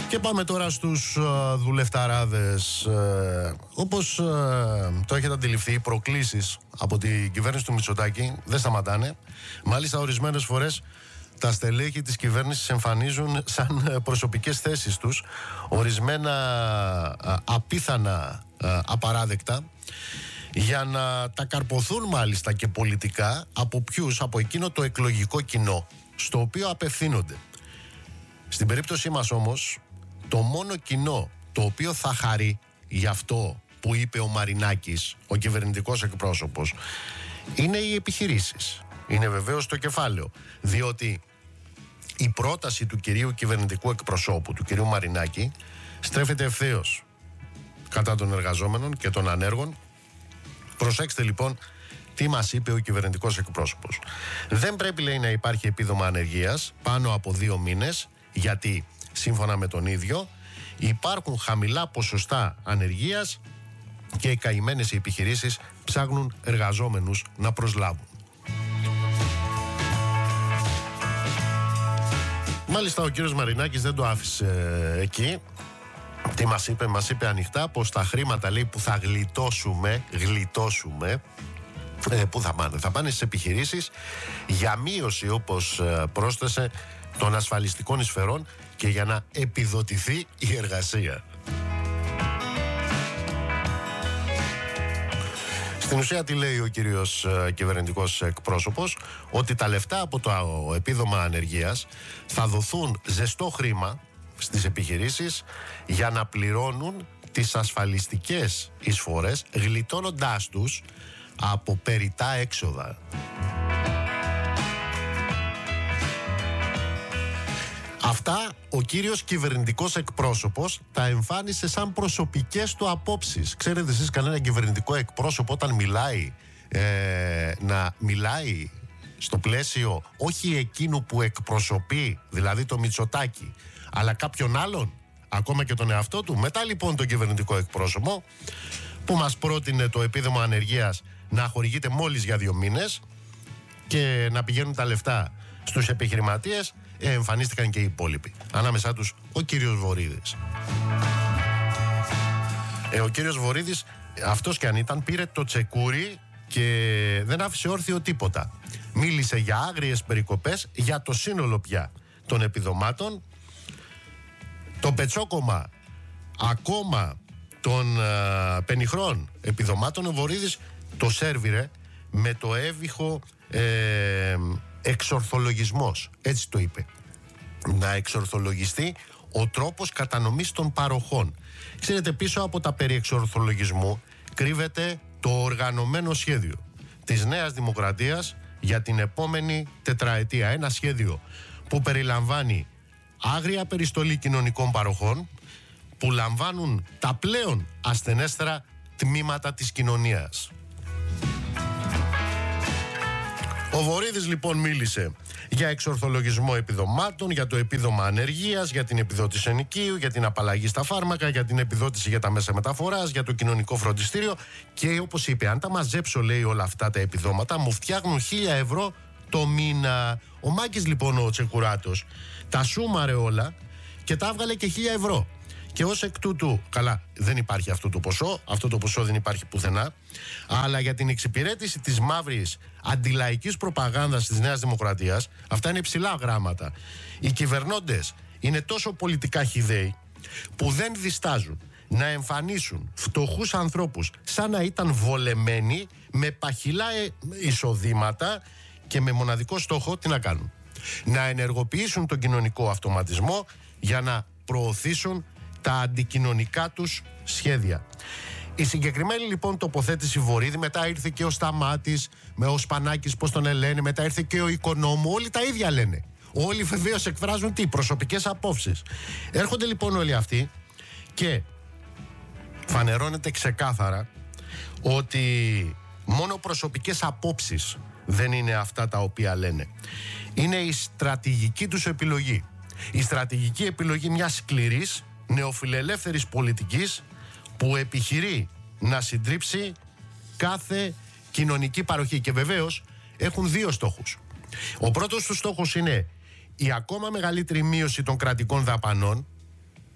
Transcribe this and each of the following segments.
Και πάμε τώρα στους δουλευταράδες. Όπως το έχετε αντιληφθεί, οι προκλήσεις από την κυβέρνηση του Μητσοτάκη δεν σταματάνε. Μάλιστα, ορισμένες φορές τα στελέχη της κυβέρνησης εμφανίζουν σαν προσωπικές θέσεις τους ορισμένα απίθανα απαράδεκτα, για να τα καρποθούν μάλιστα και πολιτικά. Από ποιους? Από εκείνο το εκλογικό κοινό στο οποίο απευθύνονται. Στην περίπτωσή μας όμως, το μόνο κοινό το οποίο θα χαρεί για αυτό που είπε ο Μαρινάκης, ο κυβερνητικός εκπρόσωπος, είναι οι επιχειρήσεις. Είναι βεβαίως το κεφάλαιο, διότι η πρόταση του κυρίου κυβερνητικού εκπροσώπου, του κυρίου Μαρινάκη, στρέφεται ευθέως κατά των εργαζόμενων και των ανέργων. Προσέξτε λοιπόν τι μας είπε ο κυβερνητικός εκπρόσωπος. Δεν πρέπει, λέει, να υπάρχει επίδομα ανεργίας πάνω από 2 μήνες, γιατί σύμφωνα με τον ίδιο υπάρχουν χαμηλά ποσοστά ανεργίας και οι καημένες επιχειρήσεις ψάχνουν εργαζόμενους να προσλάβουν. Μάλιστα ο κύριος Μαρινάκης δεν το άφησε εκεί. Τι μας είπε? Μας είπε ανοιχτά πως τα χρήματα, λέει, που θα γλιτώσουμε, πού θα πάνε? Θα πάνε στις επιχειρήσεις για μείωση, όπως πρόσθεσε, των ασφαλιστικών εισφερών και για να επιδοτηθεί η εργασία. Στην ουσία τι λέει ο κύριος κυβερνητικός εκπρόσωπος? Ότι τα λεφτά από το επίδομα ανεργίας θα δοθούν ζεστό χρήμα στις επιχειρήσεις για να πληρώνουν τις ασφαλιστικές εισφορές, γλιτώνοντάς τους από περιττά έξοδα. Αυτά ο κύριος κυβερνητικός εκπρόσωπος τα εμφάνισε σαν προσωπικές του απόψεις. Ξέρετε εσείς κανένα κυβερνητικό εκπρόσωπο όταν μιλάει να μιλάει στο πλαίσιο όχι εκείνου που εκπροσωπεί, δηλαδή το Μητσοτάκη, αλλά κάποιον άλλον, ακόμα και τον εαυτό του? Μετά λοιπόν τον κυβερνητικό εκπρόσωπο που μας πρότεινε το επίδομα ανεργίας να χορηγείται μόλις για 2 μήνες και να πηγαίνουν τα λεφτά στους επιχειρηματίες, εμφανίστηκαν και οι υπόλοιποι. Ανάμεσά τους ο κύριος Βορίδης. Ο κύριος Βορίδης, αυτός και αν ήταν, πήρε το τσεκούρι και δεν άφησε όρθιο τίποτα. Μίλησε για άγριες περικοπές για το σύνολο πια των επιδομάτων. Το πετσόκομα ακόμα των πενιχρών επιδομάτων, ο Βορίδης το σέρβιρε με το έβυχο εξορθολογισμός, έτσι το είπε. Να εξορθολογιστεί ο τρόπος κατανομής των παροχών. Ξέρετε, πίσω από τα περί εξορθολογισμού κρύβεται το οργανωμένο σχέδιο της Νέας Δημοκρατίας για την επόμενη τετραετία. Ένα σχέδιο που περιλαμβάνει άγρια περιστολή κοινωνικών παροχών που λαμβάνουν τα πλέον ασθενέστερα τμήματα της κοινωνίας. Ο Βορίδης λοιπόν μίλησε για εξορθολογισμό επιδομάτων, για το επίδομα ανεργίας, για την επιδότηση ενοικίου, για την απαλλαγή στα φάρμακα, για την επιδότηση για τα μέσα μεταφοράς, για το κοινωνικό φροντιστήριο και όπως είπε, αν τα μαζέψω, λέει, όλα αυτά τα επιδόματα μου φτιάχνουν 1.000 ευρώ το μήνα. Ο Μάκης λοιπόν, ο Τσεκουράτος, τα σούμαρε όλα και τα έβγαλε και 1.000 ευρώ. Και ως εκ τούτου, καλά, δεν υπάρχει αυτό το ποσό δεν υπάρχει πουθενά, αλλά για την εξυπηρέτηση της μαύρης αντιλαϊκής προπαγάνδας της Νέας Δημοκρατίας, αυτά είναι υψηλά γράμματα. Οι κυβερνώντες είναι τόσο πολιτικά χυδαίοι που δεν διστάζουν να εμφανίσουν φτωχούς ανθρώπους σαν να ήταν βολεμένοι με παχυλά εισοδήματα και με μοναδικό στόχο τι να κάνουν? Να ενεργοποιήσουν τον κοινωνικό αυτοματισμό για να προωθήσουν τα αντικοινωνικά τους σχέδια. Η συγκεκριμένη λοιπόν τοποθέτηση Βορίδη, μετά ήρθε και ο Σταμάτης, με ο Σπανάκης, πώς τον λένε, μετά ήρθε και ο Οικονόμου, όλοι τα ίδια λένε. Όλοι βεβαίως εκφράζουν τι? Προσωπικές απόψεις. Έρχονται λοιπόν όλοι αυτοί και φανερώνεται ξεκάθαρα ότι μόνο προσωπικές απόψεις δεν είναι αυτά τα οποία λένε. Είναι η στρατηγική τους επιλογή. Η στρατηγική επιλογή μιας σκληρής νεοφιλελεύθερης πολιτικής που επιχειρεί να συντρίψει κάθε κοινωνική παροχή. Και βεβαίως έχουν 2 στόχους. Ο πρώτος τους στόχος είναι η ακόμα μεγαλύτερη μείωση των κρατικών δαπανών,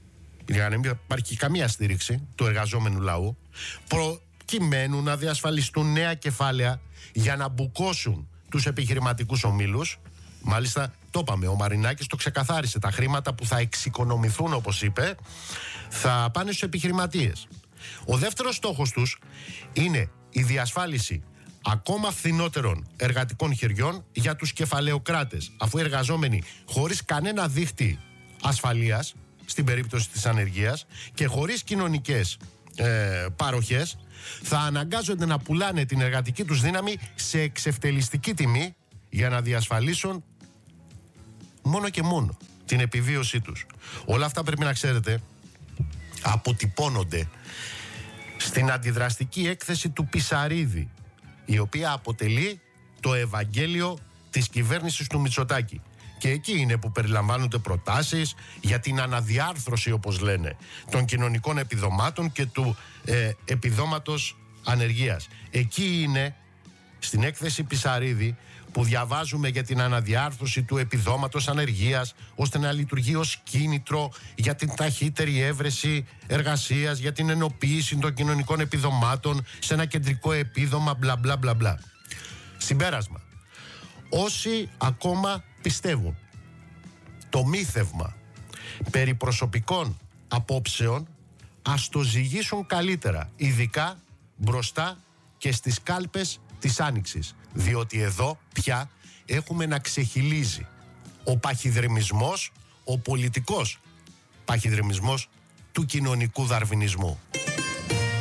για να μην υπάρχει καμία στήριξη του εργαζόμενου λαού, προκειμένου να διασφαλιστούν νέα κεφάλαια για να μπουκώσουν τους επιχειρηματικούς ομίλους. Μάλιστα, το είπαμε, ο Μαρινάκης το ξεκαθάρισε. Τα χρήματα που θα εξοικονομηθούν, όπως είπε, θα πάνε στους επιχειρηματίες. Ο δεύτερος στόχος τους είναι η διασφάλιση ακόμα φθηνότερων εργατικών χεριών για τους κεφαλαιοκράτες, αφού οι εργαζόμενοι χωρίς κανένα δίχτυ ασφαλείας στην περίπτωση της ανεργίας και χωρίς κοινωνικές παροχές θα αναγκάζονται να πουλάνε την εργατική τους δύναμη σε εξευτελιστική τιμή για να διασφαλίσουν μόνο και μόνο την επιβίωσή τους. Όλα αυτά, πρέπει να ξέρετε, αποτυπώνονται στην αντιδραστική έκθεση του Πισαρίδη, η οποία αποτελεί το Ευαγγέλιο της κυβέρνησης του Μητσοτάκη. Και εκεί είναι που περιλαμβάνονται προτάσεις για την αναδιάρθρωση, όπως λένε, των κοινωνικών επιδομάτων και του επιδόματος ανεργίας. Εκεί είναι, στην έκθεση Πισαρίδη, που διαβάζουμε για την αναδιάρθρωση του επιδόματος ανεργίας, ώστε να λειτουργεί ως κίνητρο για την ταχύτερη έβρεση εργασίας, για την ενοποίηση των κοινωνικών επιδομάτων σε ένα κεντρικό επίδομα, μπλα μπλα μπλα μπλα. Συμπέρασμα. Όσοι ακόμα πιστεύουν το μύθευμα περί προσωπικών απόψεων, ας το ζυγίσουν καλύτερα, ειδικά μπροστά και στις κάλπες της Άνοιξης, διότι εδώ πια έχουμε να ξεχυλίζει ο παχυδρεμισμός, ο πολιτικός παχυδρεμισμός του κοινωνικού δαρβινισμού.